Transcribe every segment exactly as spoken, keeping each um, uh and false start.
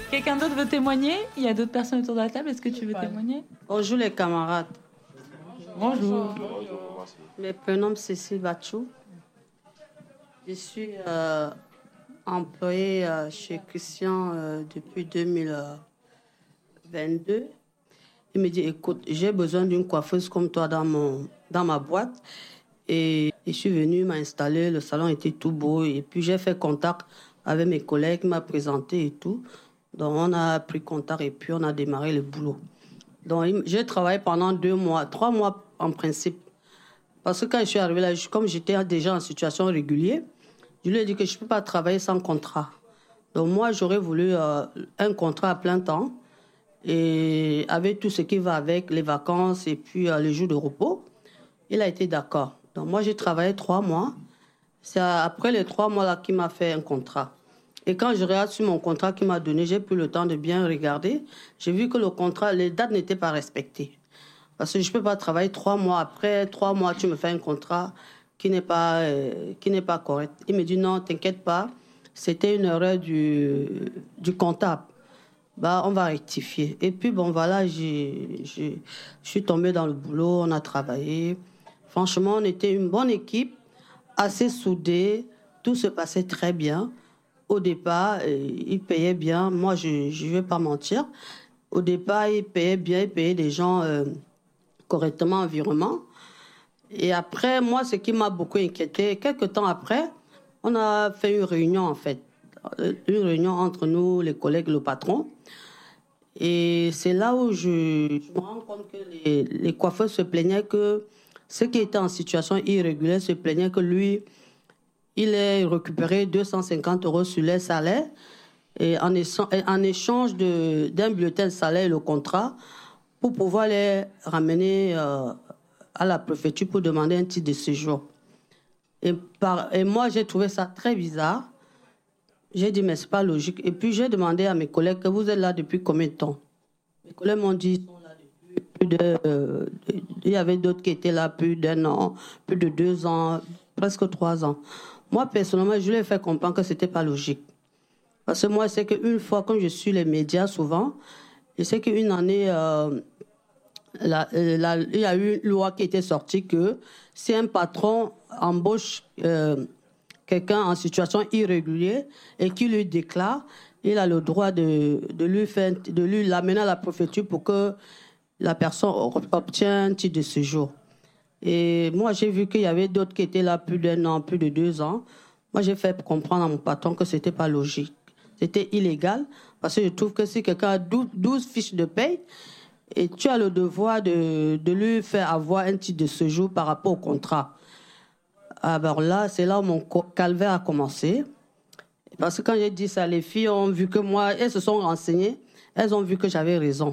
Quelqu'un d'autre veut témoigner? Il y a d'autres personnes autour de la table. Est-ce que tu veux témoigner? Bonjour les camarades. Bonjour. Le prénom Cécile Bachou. Je suis euh, employée euh, chez Christian euh, depuis deux mille vingt-deux. Il me dit, écoute, j'ai besoin d'une coiffeuse comme toi dans, mon, dans ma boîte. Et je suis venue m'installer, le salon était tout beau. Et puis j'ai fait contact avec mes collègues, m'a présenté et tout. Donc on a pris contact et puis on a démarré le boulot. Donc j'ai travaillé pendant deux mois, trois mois en principe. Parce que quand je suis arrivée là, comme j'étais déjà en situation régulière, je lui ai dit que je ne peux pas travailler sans contrat. Donc moi, j'aurais voulu euh, un contrat à plein temps et avec tout ce qui va avec, les vacances et puis euh, les jours de repos. Il a été d'accord. Donc moi, j'ai travaillé trois mois. C'est après les trois mois là qu'il m'a fait un contrat. Et quand je regarde sur mon contrat qu'il m'a donné, j'ai pris le temps de bien regarder. J'ai vu que le contrat, les dates n'étaient pas respectées. Parce que je ne peux pas travailler trois mois après, trois mois, tu me fais un contrat qui n'est pas, euh, qui n'est pas correct. Il me dit non, t'inquiète pas, c'était une erreur du, du comptable. Bah, on va rectifier. Et puis, bon, voilà, j'ai, j'ai, je suis tombée dans le boulot, on a travaillé. Franchement, on était une bonne équipe, assez soudée, tout se passait très bien. Au départ, il payait bien. Moi, je ne vais pas mentir. Au départ, il payait bien, il payait des gens euh, correctement environnement. Et après, moi, ce qui m'a beaucoup inquiété, quelques temps après, on a fait une réunion, en fait. Une réunion entre nous, les collègues, le patron. Et c'est là où je, je me rends compte que les, les coiffeurs se plaignaient que ceux qui étaient en situation irrégulière se plaignaient que lui, il ait récupéré deux cent cinquante euros sur les salaires et en, en échange de, d'un bulletin de salaire et le contrat pour pouvoir les ramener euh, à la préfecture pour demander un titre de séjour. Et, par, et moi, j'ai trouvé ça très bizarre. J'ai dit, mais c'est pas logique. Et puis, j'ai demandé à mes collègues que vous êtes là depuis combien de temps? Mes collègues m'ont dit, ils sont là depuis plus de... Euh, il y avait d'autres qui étaient là plus d'un an, plus de deux ans, presque trois ans. Moi, personnellement, je lui ai fait comprendre que ce n'était pas logique. Parce que moi, c'est qu'une fois, quand je suis les médias souvent, je sais qu'une année, euh, la, la, il y a eu une loi qui était sortie que si un patron embauche euh, quelqu'un en situation irrégulière et qui lui déclare, il a le droit de, de lui faire, de lui l'amener à la préfecture pour que la personne obtienne un titre de séjour. Et moi, j'ai vu qu'il y avait d'autres qui étaient là plus d'un an, plus de deux ans. Moi, j'ai fait comprendre à mon patron que ce n'était pas logique. C'était illégal parce que je trouve que si quelqu'un a douze fiches de paye et tu as le devoir de, de lui faire avoir un titre de séjour par rapport au contrat. Alors là, c'est là où mon calvaire a commencé. Parce que quand j'ai dit ça, les filles ont vu que moi, elles se sont renseignées, elles ont vu que j'avais raison.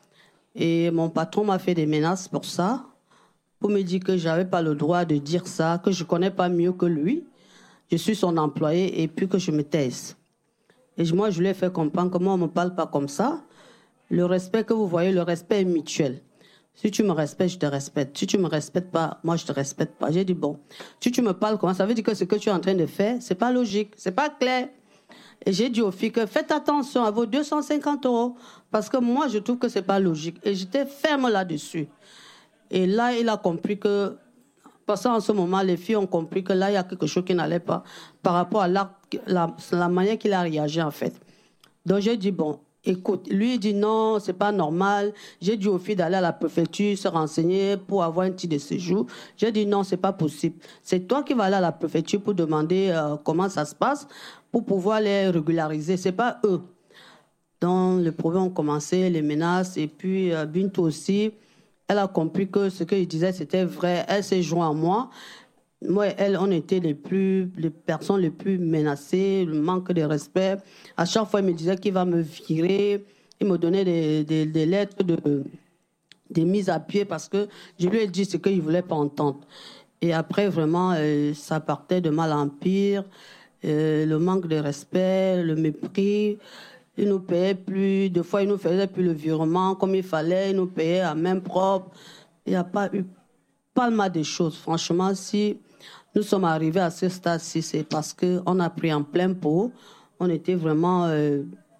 Et mon patron m'a fait des menaces pour ça, pour me dire que je n'avais pas le droit de dire ça, que je ne connais pas mieux que lui. Je suis son employé et puis que je me taise. Et moi, je lui ai fait comprendre que moi, on ne me parle pas comme ça. Le respect que vous voyez, le respect est mutuel. Si tu me respectes, je te respecte. Si tu ne me respectes pas, moi, je ne te respecte pas. J'ai dit, bon, si tu me parles comme ça, ça veut dire que ce que tu es en train de faire, ce n'est pas logique, ce n'est pas clair. Et j'ai dit aux filles que faites attention à vos deux cent cinquante euros, parce que moi, je trouve que ce n'est pas logique. Et j'étais ferme là-dessus. Et là, il a compris que, parce qu'en ce moment, les filles ont compris que là, il y a quelque chose qui n'allait pas par rapport à la, la, la manière qu'il a réagi, en fait. Donc, j'ai dit, bon, écoute, lui, il dit non, c'est pas normal. J'ai dit aux filles d'aller à la préfecture, se renseigner pour avoir un titre de séjour. J'ai dit non, c'est pas possible. C'est toi qui vas aller à la préfecture pour demander euh, comment ça se passe, pour pouvoir les régulariser. C'est pas eux. Donc, les problèmes ont commencé, les menaces, et puis euh, Bintou aussi. Elle a compris que ce qu'il disait, c'était vrai. Elle s'est jointe à moi. Moi et elle, on était les, plus, les personnes les plus menacées, le manque de respect. À chaque fois, il me disait qu'il va me virer. Il me donnait des, des, des lettres de, des mises à pied parce que je lui ai dit ce qu'il ne voulait pas entendre. Et après, vraiment, euh, ça partait de mal en pire. Euh, le manque de respect, le mépris. Il ne nous payait plus. Des fois, il ne nous faisait plus le virement comme il fallait. Il nous payait à main propre. Il n'y a pas eu pas mal de choses. Franchement, si nous sommes arrivés à ce stade-ci, c'est parce qu'on a pris en plein pot. On était vraiment euh,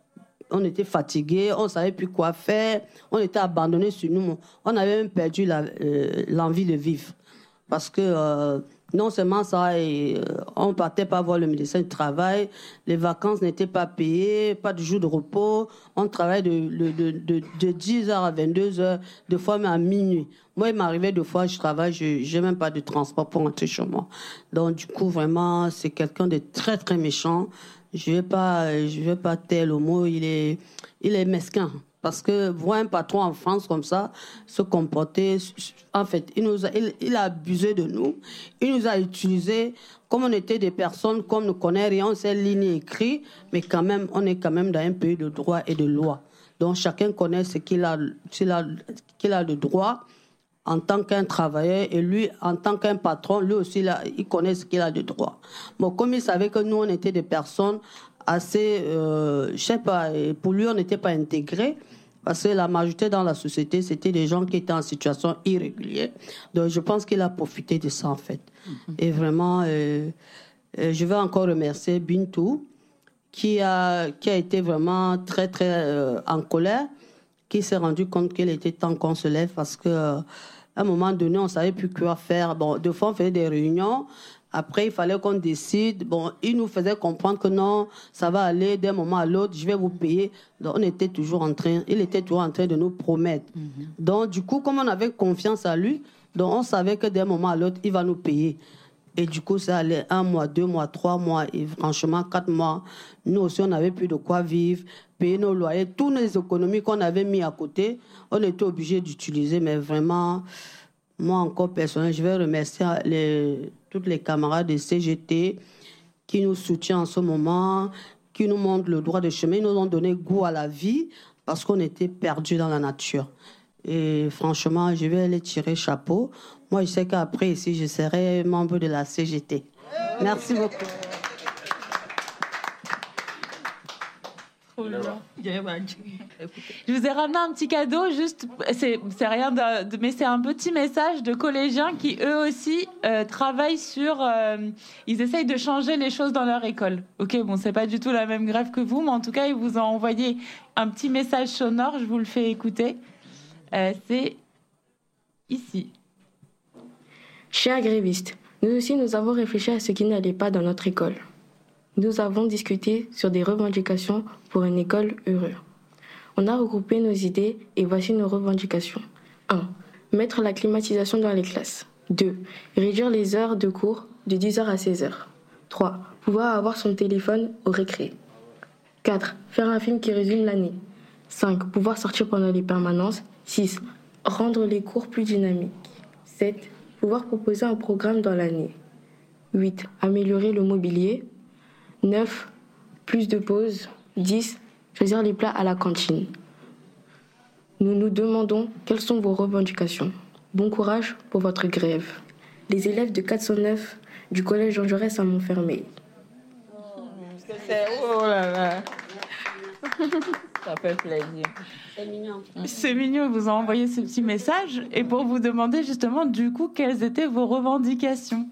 on était fatigués, on ne savait plus quoi faire, on était abandonnés sur nous. On avait même perdu la, euh, l'envie de vivre. Parce que euh, non seulement ça, et, euh, on ne partait pas voir le médecin du travail, les vacances n'étaient pas payées, pas de jour de repos, on travaillait de, de, de, de dix heures à vingt-deux heures, des fois même à minuit. Moi, il m'arrivait deux fois, je travaille, je n'ai même pas de transport pour rentrer chez moi. Donc, du coup, vraiment, c'est quelqu'un de très, très méchant. Je ne vais pas, je vais pas taire le mot, il est, il est mesquin. Parce que voir un patron en France comme ça, se comporter, en fait, il, nous a, il, il a abusé de nous, il nous a utilisés comme on était des personnes, comme nous connaît rien, on sait ligne écrit, mais quand même, on est quand même dans un pays de droit et de loi. Donc chacun connaît ce qu'il a, qu'il a, qu'il a de droit en tant qu'un travailleur, et lui, en tant qu'un patron, lui aussi, là, il connaît ce qu'il a de droit. Bon, comme il savait que nous, on était des personnes assez, euh, je sais pas, pour lui, on n'était pas intégrés, parce que la majorité dans la société, c'était des gens qui étaient en situation irrégulière. Donc, je pense qu'il a profité de ça, en fait. Mm-hmm. Et vraiment, euh, euh, je veux encore remercier Bintou, qui a, qui a été vraiment très, très euh, en colère, qui s'est rendu compte qu'il était temps qu'on se lève, parce que euh, à un moment donné, on ne savait plus quoi faire. Bon, deux fois, on faisait des réunions. Après, il fallait qu'on décide. Bon, il nous faisait comprendre que non, ça va aller d'un moment à l'autre, je vais vous payer. Donc, on était toujours en train, il était toujours en train de nous promettre. Mm-hmm. Donc, du coup, comme on avait confiance à lui, donc on savait que d'un moment à l'autre, il va nous payer. Et du coup, ça allait un mois, deux mois, trois mois, et franchement, quatre mois. Nous aussi, on n'avait plus de quoi vivre, payer nos loyers. Toutes les économies qu'on avait mis à côté, on était obligés d'utiliser. Mais vraiment, moi encore personnellement, je vais remercier les, toutes les camarades de C G T qui nous soutiennent en ce moment, qui nous montrent le droit de chemin. Ils nous ont donné goût à la vie parce qu'on était perdus dans la nature. Et franchement, je vais les tirer chapeau. Moi, je sais qu'après, ici, je serai membre de la C G T. Merci beaucoup. Je vous ai ramené un petit cadeau, juste, c'est, c'est rien de, mais c'est un petit message de collégiens qui, eux aussi, euh, travaillent sur... Euh, ils essayent de changer les choses dans leur école. Ok, bon, c'est pas du tout la même grève que vous, mais en tout cas, ils vous ont envoyé un petit message sonore, je vous le fais écouter. Euh, c'est ici. Chers grévistes, nous aussi nous avons réfléchi à ce qui n'allait pas dans notre école. Nous avons discuté sur des revendications pour une école heureuse. On a regroupé nos idées et voici nos revendications. un. Mettre la climatisation dans les classes. deux. Réduire les heures de cours de dix heures à seize heures. trois. Pouvoir avoir son téléphone au récré. quatre. Faire un film qui résume l'année. cinq. Pouvoir sortir pendant les permanences. six. Rendre les cours plus dynamiques. sept. Pouvoir proposer un programme dans l'année. huit. Améliorer le mobilier. neuf. Plus de pauses. dix. Choisir les plats à la cantine. Nous nous demandons quelles sont vos revendications. Bon courage pour votre grève. Les élèves de quatre cent neuf du collège Jean Jaurès à Montfermeil. Oh là là. Ça fait plaisir. C'est mignon. C'est mignon, ils vous ont envoyé ce petit message et pour vous demander justement du coup quelles étaient vos revendications.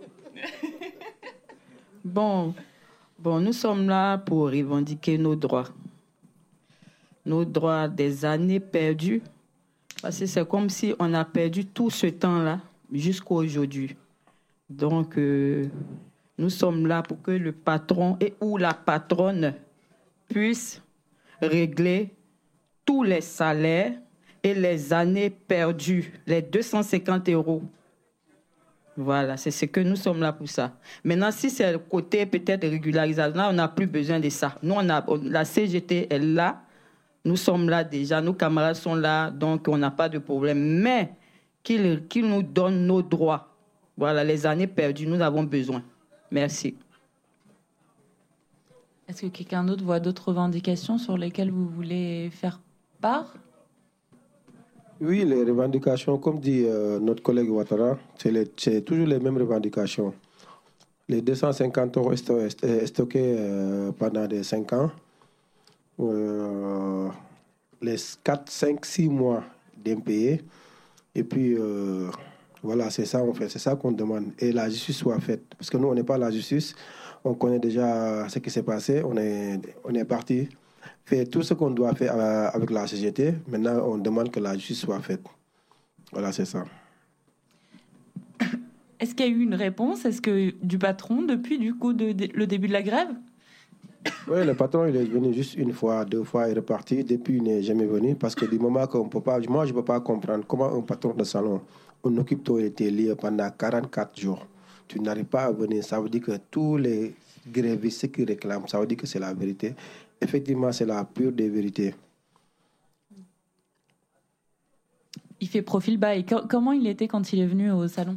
Bon, bon, nous sommes là pour revendiquer nos droits. Nos droits des années perdues. Parce que c'est comme si on a perdu tout ce temps-là jusqu'à aujourd'hui. Donc, euh, nous sommes là pour que le patron et ou la patronne puisse régler tous les salaires et les années perdues, les deux cent cinquante euros. Voilà, c'est ce que nous sommes là pour ça. Maintenant, si c'est le côté peut-être régularisation, là, on n'a plus besoin de ça. Nous, on a, la C G T est là, nous sommes là déjà, nos camarades sont là, donc on n'a pas de problème. Mais qu'ils, qu'ils nous donnent nos droits. Voilà, les années perdues, nous avons besoin. Merci. Est-ce que quelqu'un d'autre voit d'autres revendications sur lesquelles vous voulez faire part ? Oui, les revendications, comme dit euh, notre collègue Ouattara, c'est, les, c'est toujours les mêmes revendications. Les deux cent cinquante euros stockés euh, pendant les cinq ans, euh, les quatre, cinq, six mois d'impayés, et puis euh, voilà, c'est ça, on fait, c'est ça qu'on demande. Et la justice soit faite, parce que nous, on n'est pas la justice, on connaît déjà ce qui s'est passé, on est, on est parti fait tout ce qu'on doit faire avec la C G T. Maintenant, on demande que la justice soit faite. Voilà, c'est ça. Est-ce qu'il y a eu une réponse Est-ce que du patron depuis du coup de, de, le début de la grève? Oui, le patron, il est venu juste une fois, deux fois, il est reparti. Depuis, il n'est jamais venu parce que du moment qu'on peut pas, moi, je ne peux pas comprendre comment un patron de salon, on occupe ton télé pendant quarante-quatre jours. Tu n'arrives pas à venir. Ça veut dire que tous les grévistes qui réclament, ça veut dire que c'est la vérité. Effectivement, c'est la pure des vérités. Il fait profil bas. Et co- comment il était quand il est venu au salon?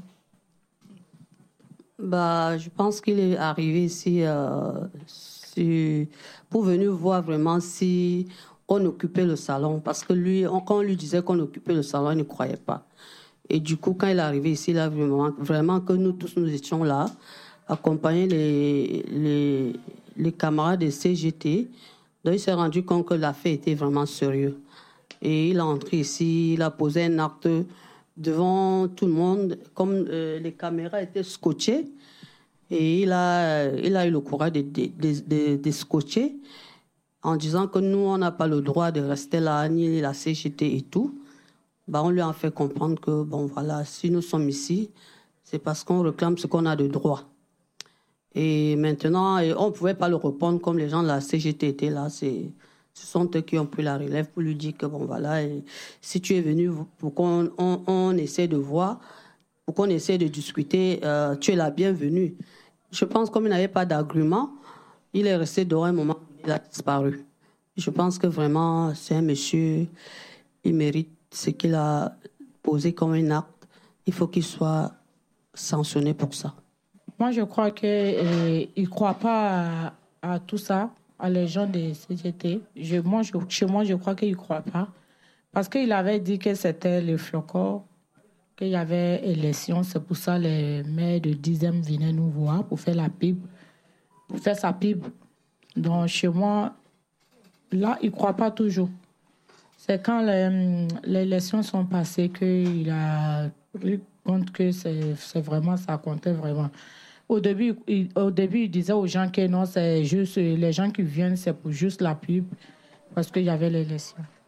Bah, je pense qu'il est arrivé ici euh, si, pour venir voir vraiment si on occupait le salon. Parce que lui, on, quand on lui disait qu'on occupait le salon, il ne croyait pas. Et du coup, quand il est arrivé ici, il a vu vraiment, vraiment que nous tous, nous étions là, accompagner les, les, les camarades de C G T. Donc, il s'est rendu compte que l'affaire était vraiment sérieuse. Et il est entré ici, il a posé un acte devant tout le monde, comme euh, les caméras étaient scotchées. Et il a, il a eu le courage de, de, de, de, de scotcher en disant que nous, on n'a pas le droit de rester là, ni la C G T et tout. Bah, on lui a fait comprendre que, bon, voilà, si nous sommes ici, c'est parce qu'on réclame ce qu'on a de droit. Et maintenant, on ne pouvait pas le répondre comme les gens de la C G T étaient là. C'est... Ce sont eux qui ont pris la relève pour lui dire que, bon, voilà, et si tu es venu pour qu'on on, on essaie de voir, pour qu'on essaie de discuter, euh, tu es la bienvenue. Je pense comme il n'avait pas d'argument, il est resté dehors un moment, il a disparu. Je pense que vraiment, c'est un monsieur, il mérite ce qu'il a posé comme un acte. Il faut qu'il soit sanctionné pour ça. Moi, je crois qu'il ne croit pas à, à tout ça. À les gens des C G T. Je, moi, je, chez moi, je crois qu'il ne croit pas. Parce qu'il avait dit que c'était le flocon, qu'il y avait élection. C'est pour ça que les maires de dixième venaient nous voir pour faire la pub, pour faire sa pub. Donc, chez moi, là, il ne croit pas toujours. C'est quand les, les élections sont passées qu'il a pris compte que c'est, c'est vraiment, ça comptait vraiment. Au début, il, au début, il disait aux gens que non, c'est juste les gens qui viennent, c'est pour juste la pub, parce qu'il y avait l'élection.